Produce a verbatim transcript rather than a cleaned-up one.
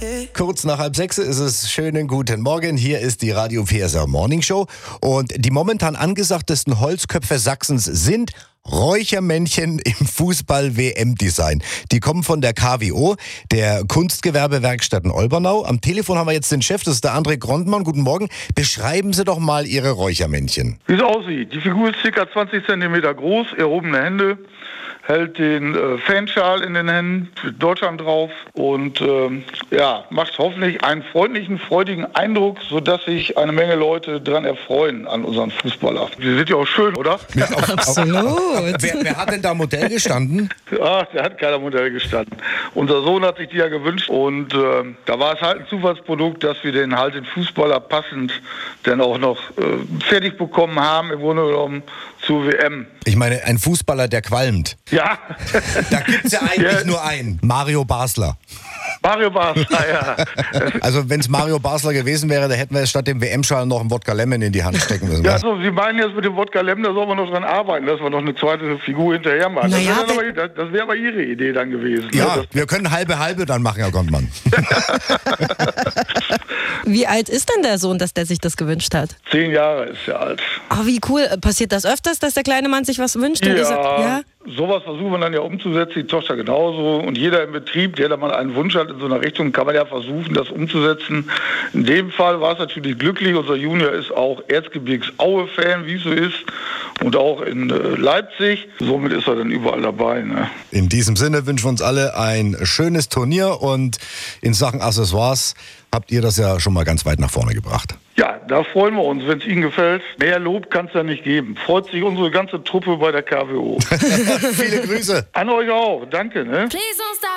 Kurz nach halb sechs ist es. Schönen guten Morgen. Hier ist die Radio P S R Morning Show. Und die momentan angesagtesten Holzköpfe Sachsens sind Räuchermännchen im Fußball-W M-Design. Die kommen von der K W O, der Kunstgewerbewerkstätten Olbernau. Am Telefon haben wir jetzt den Chef, das ist der André Grondmann. Guten Morgen. Beschreiben Sie doch mal Ihre Räuchermännchen. Wie es aussieht. Die Figur ist ca. zwanzig Zentimeter groß, erhobene Hände, hält den äh, Fanschal in den Händen, für Deutschland drauf und ähm, ja, macht hoffentlich einen freundlichen, freudigen Eindruck, sodass sich eine Menge Leute daran erfreuen an unseren Fußballer. Die sind ja auch schön, oder? Ja, auf, Absolut. Auf, wer, wer hat denn da Modell gestanden? Ja, da hat keiner Modell gestanden. Unser Sohn hat sich die ja gewünscht und äh, da war es halt ein Zufallsprodukt, dass wir den halt den Fußballer passend dann auch noch äh, fertig bekommen haben, im Grunde genommen zur W M. Ich meine, ein Fußballer, der qualmt. Ja. Da gibt's ja eigentlich Ja. nur einen. Mario Basler. Mario Basler, ja. Also wenn es Mario Basler gewesen wäre, da hätten wir statt dem W M-Schal noch einen Wodka Lemon in die Hand stecken müssen. Ja, so, Sie meinen jetzt mit dem Wodka Lem, da soll man noch dran arbeiten, dass wir noch eine zweite Figur hinterher machen. Naja, das wäre aber, das wär aber Ihre Idee dann gewesen. Ja, Ne? wir können halbe halbe dann machen, Herr Grondmann. Wie alt ist denn der Sohn, dass der sich das gewünscht hat? Zehn Jahre ist er alt. Oh, wie cool. Passiert das öfters, dass der kleine Mann sich was wünscht? Und Ja, ihr sagt, ja? sowas versuchen wir dann ja umzusetzen, die Tochter genauso. Und jeder im Betrieb, der da mal einen Wunsch hat in so einer Richtung, kann man ja versuchen, das umzusetzen. In dem Fall war es natürlich glücklich. Unser Junior ist auch Erzgebirgs-Aue-Fan, wie es so ist. Und auch in äh, Leipzig. Somit ist er dann überall dabei. Ne? In diesem Sinne wünschen wir uns alle ein schönes Turnier und in Sachen Accessoires habt ihr das ja schon mal ganz weit nach vorne gebracht. Ja, da freuen wir uns, wenn es Ihnen gefällt. Mehr Lob kann es ja nicht geben. Freut sich unsere ganze Truppe bei der K W O. Viele Grüße. An euch auch. Danke. Ne?